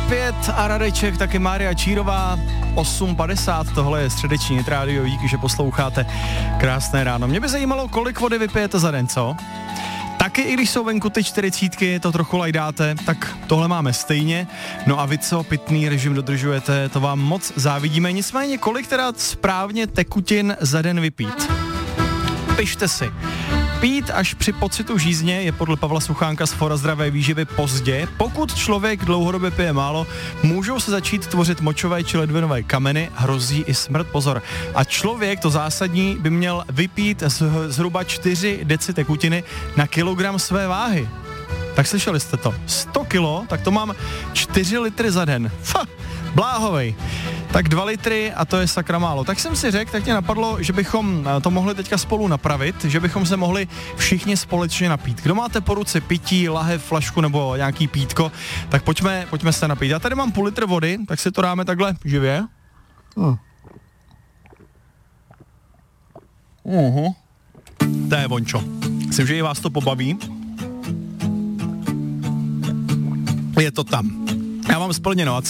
9:25 a Radeček, taky Mária Čírová, 8:50, tohle je středeční Hit Radio, díky, že posloucháte. Krásné ráno. Mě by zajímalo, kolik vody vypijete za den, co? Taky i když jsou venku ty 40, to trochu lajdáte, tak tohle máme stejně. No a vy co, pitný režim dodržujete, to vám moc závidíme. Nicméně, kolik teda správně tekutin za den vypít? Pište si. Pít až při pocitu žízně je podle Pavla Suchánka z Fora zdravé výživy pozdě. Pokud člověk dlouhodobě pije málo, můžou se začít tvořit močové či ledvinové kameny, hrozí i smrt, pozor. A člověk, to zásadní, by měl vypít zhruba 4 deci tekutiny na kilogram své váhy. Tak slyšeli jste to? 100 kilo, tak to mám 4 litry za den. Bláhovej. Tak 2 litry a to je sakra málo. Tak jsem si řekl, tak mě napadlo, že bychom to mohli teďka spolu napravit, že bychom se mohli všichni společně napít. Kdo máte po ruce pití, lahev, flašku nebo nějaký pítko, tak pojďme se napít. Já tady mám půl litr vody, tak si to dáme takhle živě. To je vončo. Myslím, že i vás to pobaví. Je to tam. Já mám splněno. A co?